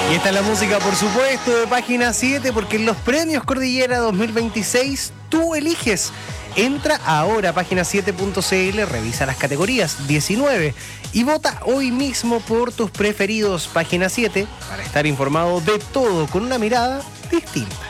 Y esta es la música, por supuesto, de Página 7, porque en los premios Cordillera 2026 tú eliges. Entra ahora a página7.cl, revisa las categorías 19 y vota hoy mismo por tus preferidos. Página 7, para estar informado de todo con una mirada distinta.